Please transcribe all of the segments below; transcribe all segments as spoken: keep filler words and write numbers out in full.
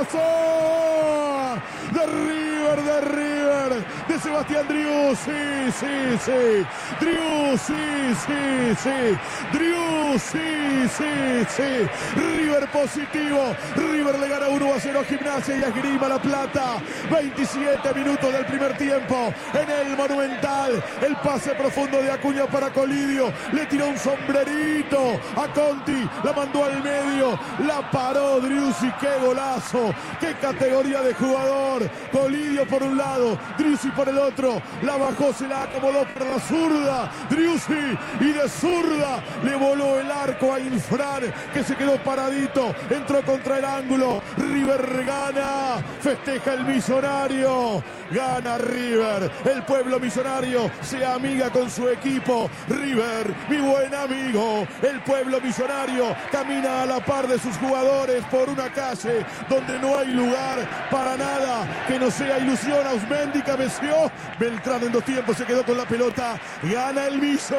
golazo de River, de River, de Sebastián Driussi, sí, sí, sí, Driussi, sí, sí, Driussi, sí, sí, River positivo, River le gana uno a cero a Gimnasia y a Esgrima La Plata, veintisiete minutos del primer tiempo, en el Monumental, el pase profundo de Acuña para Colidio, le tiró un sombrerito a Conti, la mandó al medio, la paró Driussi, qué golazo, qué categoría de jugador, Colidio por un lado, Driussi por el otro, la bajó, se la acomodó por la zurda, Driussi, y de zurda le voló el arco a Infran, que se quedó paradito, entró contra el ángulo, River gana, festeja el millonario, gana River, el pueblo millonario se amiga con su equipo, River, mi buen amigo, el pueblo millonario camina a la par de sus jugadores por una calle donde no hay lugar para nada que no sea ilusión. Ausmendi cabeció, Beltrán en dos tiempos se quedó con la pelota, gana el Miso.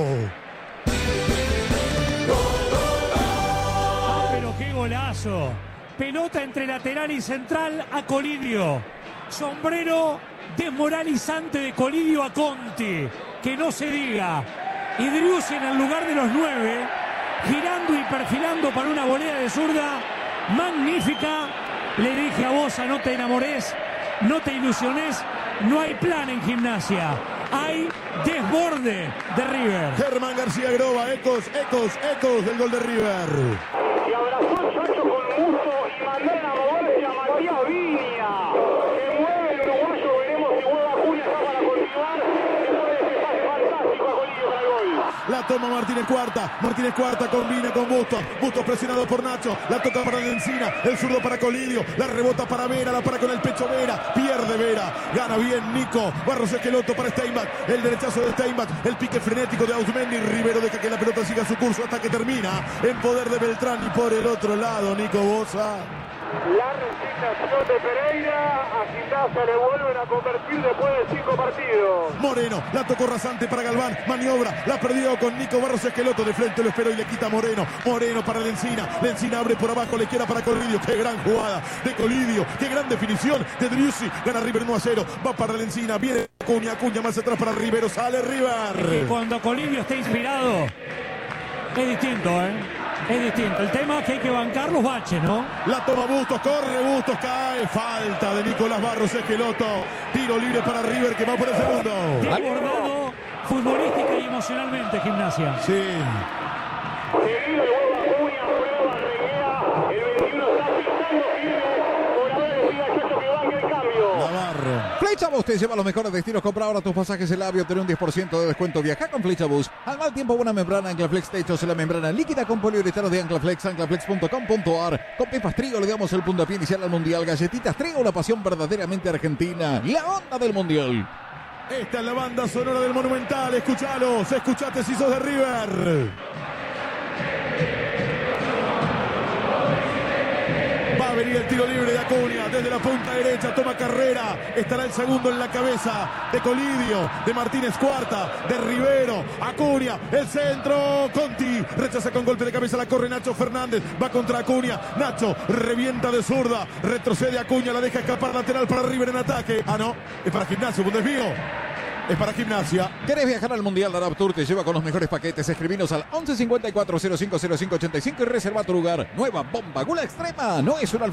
Ah, pero qué golazo, pelota entre lateral y central a Colidio, sombrero desmoralizante de Colidio a Conti, que no se diga, y Driussi en el lugar de los nueve, girando y perfilando para una volea de zurda magnífica. Le dije a Bosa, no te enamores, no te ilusiones, no hay plan en Gimnasia, hay desborde de River. Germán García Groba, ecos, ecos, ecos del gol de River. Y abrazó el Chacho con gusto y mandaron a moverse a Matías Viña. Se mueve el uruguayo, veremos si juega Acuña acá para continuar. Después de ese pase fantástico a Colidio para el gol. La toma Martínez Cuarta, Martínez Cuarta combina con Bustos, Bustos presionado por Nacho, la toca para Lencina, el zurdo para Colidio, la rebota para Vera, la para con el pecho Vera, pierde Vera, gana bien Nico, Barros Esqueloto para Steinbach, el derechazo de Steinbach, el pique frenético de Ausmendi, Rivero deja que la pelota siga su curso hasta que termina en poder de Beltrán y por el otro lado Nico Bosa. La resignación de Pereira, a Gimnasia le vuelven a convertir después de cinco partidos. Moreno, la tocó rasante para Galván, maniobra, la perdió con Nico Barros Esqueloto, de frente lo esperó y le quita Moreno, Moreno para Lencina, Lencina abre por abajo, le queda para Colidio, qué gran jugada de Colidio, qué gran definición de Driussi, gana River uno a cero, va para Lencina, viene Acuña, Acuña más atrás para Rivero, sale River. Y cuando Colidio está inspirado, es distinto, ¿eh? Es distinto. El tema es que hay que bancar los baches, ¿no? La toma Bustos, corre Bustos, cae. Falta de Nicolás Barros Esqueloto. Tiro libre para River que va por el segundo. Desbordado futbolística y emocionalmente Gimnasia. Sí. Seguido el gol de Acuña, prueba, reguea. El veintiuno está pisando firme por haber decidido al Chacho que banque el cambio. Navarro. Flixabus te lleva a los mejores destinos. Compra ahora tus pasajes en labio, tener un diez por ciento de descuento. Viaja con Flixabus. Al mal tiempo, buena membrana. Anclaflex techos en la membrana líquida con poliuretano de Anclaflex. Anclaflex punto com punto a r. Con Pepas Trigo le damos el puntapié inicial al Mundial. Galletitas Trigo, una pasión verdaderamente argentina. La onda del Mundial. Esta es la banda sonora del Monumental. Escuchalos, escuchate si sos de River. Va a venir el tiro libre de Acuña desde la punta derecha, toma carrera, estará el segundo en la cabeza de Colidio, de Martínez Cuarta, de Rivero, Acuña, el centro, Conti, rechaza con golpe de cabeza, la corre Nacho Fernández, va contra Acuña, Nacho revienta de zurda, retrocede Acuña, la deja escapar lateral para River en ataque, ah no, es para Gimnasia, un desvío. Es para Gimnasia. ¿Querés viajar al Mundial? Darab Tour te lleva con los mejores paquetes. Escribinos al once cincuenta y cuatro cero cinco cero cinco ochenta y cinco y reserva tu lugar. Nueva bomba Gula Extrema. No es una